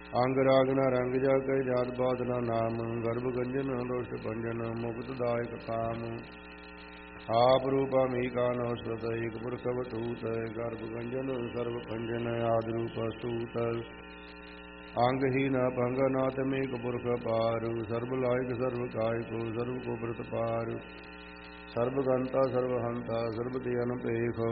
ਅੰਗ ਰਾਗ ਨ ਰੰਗ ਜਾ ਕੇ ਜਾਤ ਬਾਤ ਨ ਨਾਮ ਗਰਭ ਗੰਜਨ ਦੋਸ਼ ਭੰਜਨ ਮੁਕਤ ਦਾਇਕ ਕਾਮ ਆਪ ਰੂਪਾ ਮੀ ਕਾ ਨੌਸਤ ਏਕ ਪੁਰਖ ਬਟੂਤ ਗਰਭ ਗੰਜਨ ਸਰਬ ਭੰਜਨ ਆਦਿ ਰੂਪ ਸੂਤ ਅੰਗ ਹੀ ਨ ਭੰਗ ਨਾਥ ਮੇਕ ਪੁਰਖ ਪਾਰ ਸਰਬ ਲਾਇਕ ਸਰਬ ਕਾਇਕ ਸਰਬ ਕੋ ਬ੍ਰਤ ਪਾਰ ਸਰਬ ਗੰਤਾ ਸਰਬ ਹੰਤਾ ਸਰਬ ਤੇ ਅਨਪੇਖ